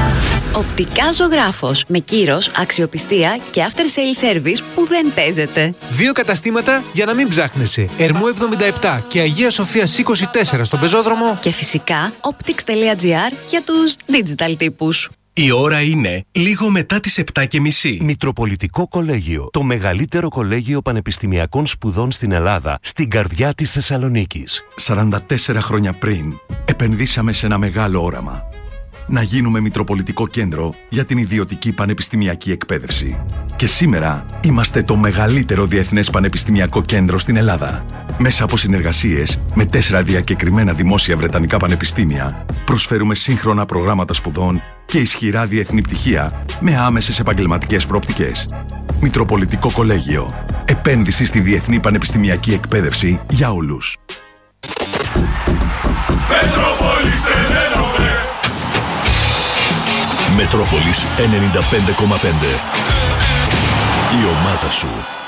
Οπτικά Ζωγράφος. Με κύρος, αξιοπιστία και after sale service που δεν παίζεται. 2 καταστήματα για να μην ψάχνεσαι. Ερμού 77 και Αγία Σοφίας 24 στον πεζόδρομο. Και φυσικά optics.gr για τους digital τύπους. Η ώρα είναι λίγο μετά τις 7:30. Μητροπολιτικό Κολέγιο. Το μεγαλύτερο κολέγιο πανεπιστημιακών σπουδών στην Ελλάδα, στην καρδιά της Θεσσαλονίκης. 44 χρόνια πριν, επενδύσαμε σε ένα μεγάλο όραμα. Να γίνουμε Μητροπολιτικό Κέντρο για την ιδιωτική πανεπιστημιακή εκπαίδευση. Και σήμερα είμαστε το μεγαλύτερο διεθνές πανεπιστημιακό κέντρο στην Ελλάδα. Μέσα από συνεργασίες με 4 διακεκριμένα δημόσια βρετανικά πανεπιστήμια, προσφέρουμε σύγχρονα προγράμματα σπουδών και ισχυρά διεθνή πτυχία με άμεσες επαγγελματικές προοπτικές. Μητροπολιτικό Κολέγιο. Επένδυση στη διεθνή πανεπιστημιακή εκπαίδευση για όλους. Μετρόπολης 95,5. Η ομάδα σου.